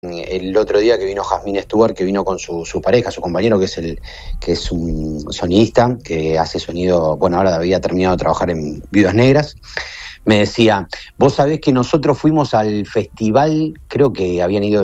el otro día que vino Jasmine Stewart, que vino con su pareja, su compañero, que es un sonidista, que hace sonido, bueno, ahora había terminado de trabajar en Viudas Negras, me decía, vos sabés que nosotros fuimos al festival, creo que habían ido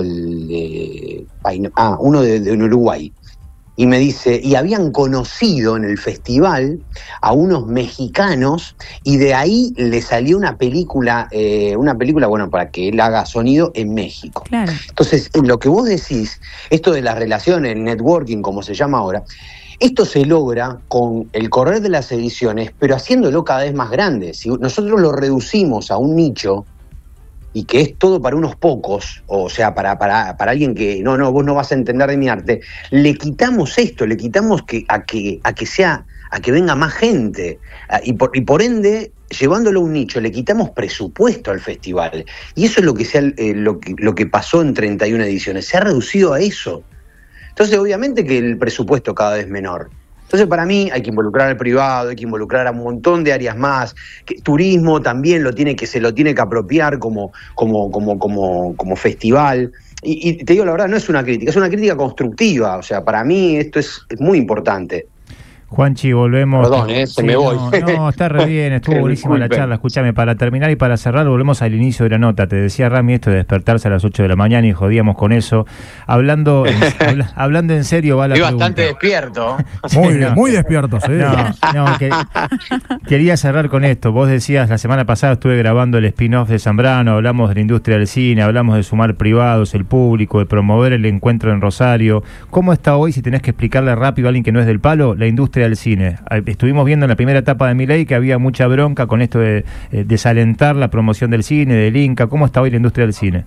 uno de Uruguay, y me dice, y habían conocido en el festival a unos mexicanos, y de ahí le salió una película, bueno, para que él haga sonido en México. Claro. Entonces, lo que vos decís, esto de las relaciones, el networking, como se llama ahora, esto se logra con el correr de las ediciones, pero haciéndolo cada vez más grande. Si nosotros lo reducimos a un nicho, y que es todo para unos pocos, o sea, para alguien que, vos no vas a entender de mi arte, le quitamos esto, le quitamos a que venga más gente, y por ende, llevándolo a un nicho, le quitamos presupuesto al festival, y eso es lo que pasó en 31 ediciones, se ha reducido a eso. Entonces, obviamente que el presupuesto cada vez es menor. Entonces, para mí, hay que involucrar al privado, hay que involucrar a un montón de áreas más. Turismo también se lo tiene que apropiar como festival. Y te digo la verdad, no es una crítica, es una crítica constructiva. O sea, para mí esto es muy importante. Juanchi, volvemos. Perdón, se me voy. No, está re bien, estuvo buenísima la charla. Escúchame, para terminar y para cerrar, volvemos al inicio de la nota. Te decía Rami esto de despertarse a las 8 de la mañana y jodíamos con eso. Hablando en serio, va la pregunta. Bastante despierto. Muy despierto, sí. Quería cerrar con esto. Vos decías, la semana pasada estuve grabando el spin-off de Zambrano, hablamos de la industria del cine, hablamos de sumar privados, el público, de promover el encuentro en Rosario. ¿Cómo está hoy, si tenés que explicarle rápido a alguien que no es del palo, la industria del cine? Estuvimos viendo en la primera etapa de Milei que había mucha bronca con esto de desalentar la promoción del cine, del Inca. ¿Cómo está hoy la industria del cine?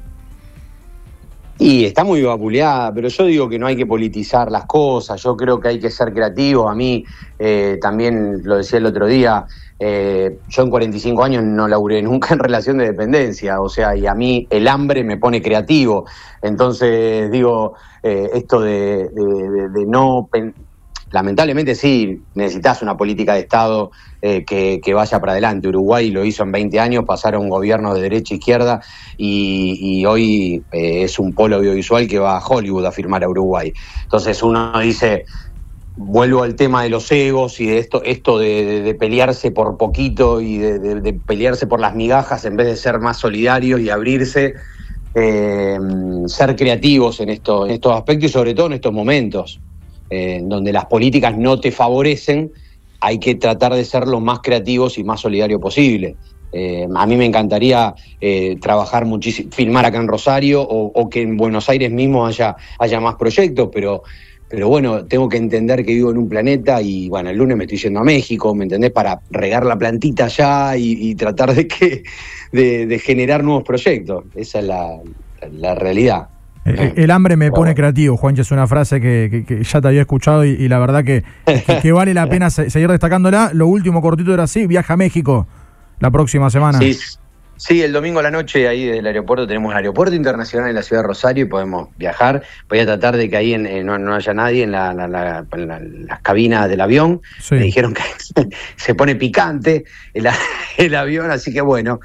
Y está muy vapuleada, pero yo digo que no hay que politizar las cosas, yo creo que hay que ser creativo. A mí, también lo decía el otro día, yo en 45 años no laburé nunca en relación de dependencia, o sea, y a mí el hambre me pone creativo. Entonces, digo, esto de no... Lamentablemente sí, necesitas una política de Estado que vaya para adelante. Uruguay lo hizo en 20 años, pasaron gobiernos de derecha e izquierda y hoy es un polo audiovisual que va a Hollywood a firmar a Uruguay. Entonces uno dice, vuelvo al tema de los egos y de esto de pelearse por poquito y de pelearse por las migajas en vez de ser más solidarios y abrirse, ser creativos en estos aspectos y sobre todo en estos momentos. Donde las políticas no te favorecen, hay que tratar de ser lo más creativos y más solidarios posible. A mí me encantaría trabajar muchísimo, filmar acá en Rosario o que en Buenos Aires mismo haya más proyectos, pero bueno, tengo que entender que vivo en un planeta y bueno, el lunes me estoy yendo a México, ¿me entendés? Para regar la plantita allá y tratar de generar nuevos proyectos. Esa es la realidad. El hambre me pone creativo, Juanchi, es una frase que ya te había escuchado y la verdad que vale la pena seguir destacándola. Lo último cortito era así, viaja a México la próxima semana. Sí, el domingo a la noche ahí del aeropuerto tenemos el aeropuerto internacional en la ciudad de Rosario y podemos viajar. Voy a tratar de que ahí no haya nadie en las cabinas del avión. Sí. Me dijeron que se pone picante el avión, así que bueno...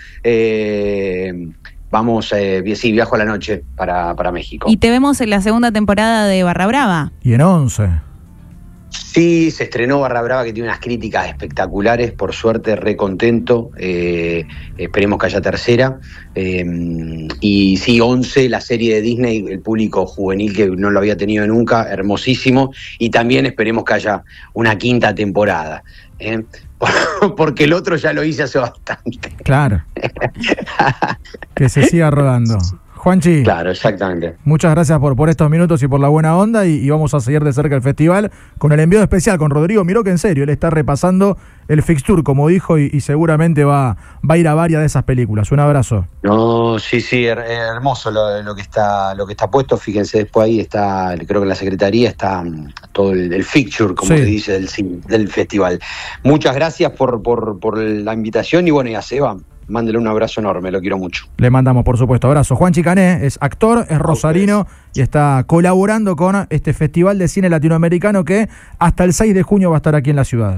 viajo a la noche para México. Y te vemos en la segunda temporada de Barra Brava. Y en 11. Sí, se estrenó Barra Brava, que tiene unas críticas espectaculares, por suerte, re contento. Esperemos que haya tercera. Y sí, 11, la serie de Disney, el público juvenil que no lo había tenido nunca, hermosísimo. Y también esperemos que haya una quinta temporada. Porque el otro ya lo hice hace bastante. Claro. Que se siga rodando. Juanchi. Claro, exactamente. Muchas gracias por estos minutos y por la buena onda y vamos a seguir de cerca el festival con el enviado especial con Rodrigo Miró, que en serio, él está repasando el fixture, como dijo, y seguramente va a ir a varias de esas películas. Un abrazo. No, sí, hermoso lo que está puesto. Fíjense, después ahí está, creo que en la secretaría está todo el fixture, como se dice, del festival. Muchas gracias por la invitación y bueno, y a Seba, mándele un abrazo enorme, lo quiero mucho. Le mandamos, por supuesto, abrazo. Juanchi Cané es actor, es rosarino y está colaborando con este Festival de Cine Latinoamericano que hasta el 6 de junio va a estar aquí en la ciudad.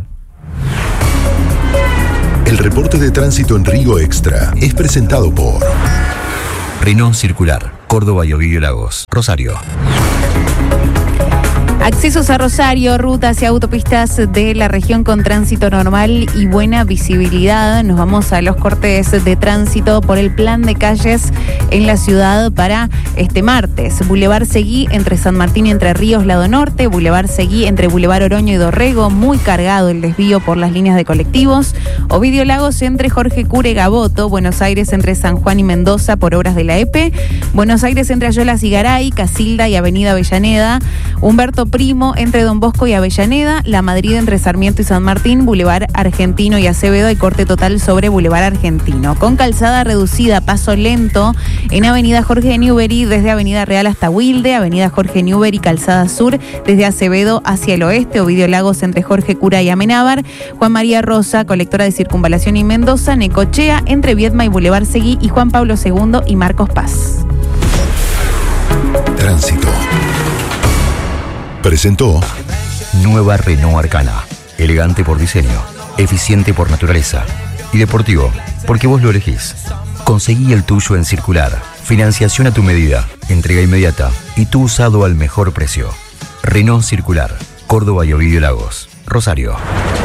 El reporte de tránsito en Río Extra es presentado por Renault Circular, Córdoba y Ovidio Lagos, Rosario. Accesos a Rosario, rutas y autopistas de la región con tránsito normal y buena visibilidad. Nos vamos a los cortes de tránsito por el plan de calles en la ciudad para este martes. Boulevard Seguí entre San Martín y Entre Ríos, lado norte. Boulevard Seguí entre Boulevard Oroño y Dorrego, muy cargado el desvío por las líneas de colectivos. Ovidio Lagos entre Jorge Cure y Gaboto. Buenos Aires entre San Juan y Mendoza por obras de la EPE. Buenos Aires entre Ayolas y Garay, Casilda y Avenida Avellaneda. Humberto Primo entre Don Bosco y Avellaneda, La Madrid entre Sarmiento y San Martín, Boulevard Argentino y Acevedo y corte total sobre Boulevard Argentino. Con calzada reducida, paso lento en Avenida Jorge Newbery desde Avenida Real hasta Wilde, Avenida Jorge Newbery, calzada sur desde Acevedo hacia el oeste, Ovidio Lagos entre Jorge Cura y Amenábar, Juan María Rosa, colectora de Circunvalación y Mendoza, Necochea entre Viedma y Boulevard Seguí y Juan Pablo II y Marcos Paz. Tránsito. Presentó Nueva Renault Arcana. Elegante por diseño, eficiente por naturaleza y deportivo porque vos lo elegís. Conseguí el tuyo en Circular. Financiación a tu medida, entrega inmediata y tu usado al mejor precio. Renault Circular, Córdoba y Ovidio Lagos, Rosario.